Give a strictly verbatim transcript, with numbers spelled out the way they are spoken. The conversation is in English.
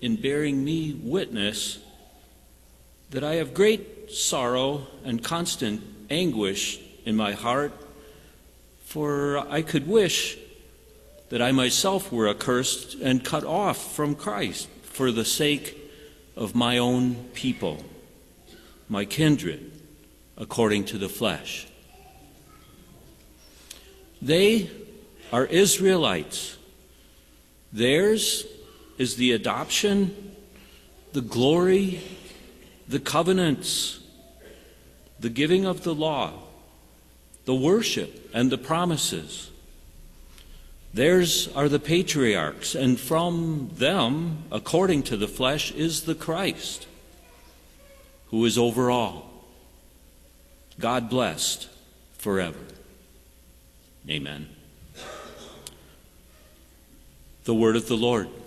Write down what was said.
in bearing me witness that I have great sorrow and constant anguish in my heart, for I could wish that I myself were accursed and cut off from Christ for the sake of my own people, my kindred, according to the flesh. They are Israelites. Theirs is the adoption, the glory, the covenants, the giving of the law, the worship, and the promises. Theirs are the patriarchs, and from them, according to the flesh, is the Christ, who is over all, God blessed forever. Amen. The word of the Lord.